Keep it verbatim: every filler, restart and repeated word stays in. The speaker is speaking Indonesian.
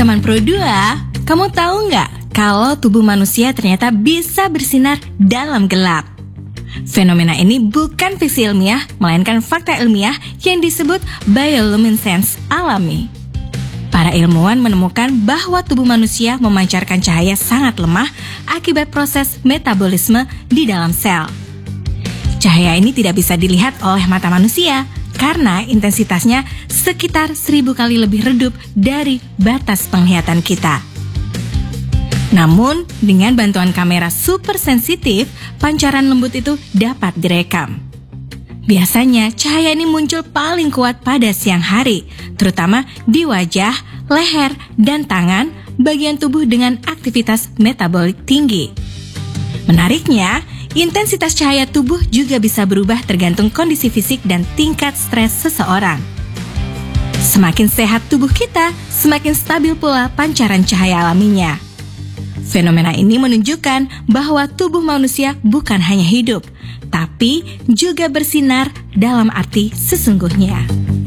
Teman Pro dua, kamu tahu nggak kalau tubuh manusia ternyata bisa bersinar dalam gelap? Fenomena ini bukan fiksi ilmiah, melainkan fakta ilmiah yang disebut bioluminescence alami. Para ilmuwan menemukan bahwa tubuh manusia memancarkan cahaya sangat lemah akibat proses metabolisme di dalam sel. Cahaya ini tidak bisa dilihat oleh mata manusia karena intensitasnya sekitar seribu kali lebih redup dari batas penglihatan kita. Namun, dengan bantuan kamera super sensitif, pancaran lembut itu dapat direkam. Biasanya, cahaya ini muncul paling kuat pada siang hari, terutama di wajah, leher, dan tangan, bagian tubuh dengan aktivitas metabolik tinggi. Menariknya, intensitas cahaya tubuh juga bisa berubah tergantung kondisi fisik dan tingkat stres seseorang. Semakin sehat tubuh kita, semakin stabil pula pancaran cahaya alaminya. Fenomena ini menunjukkan bahwa tubuh manusia bukan hanya hidup, tapi juga bersinar dalam arti sesungguhnya.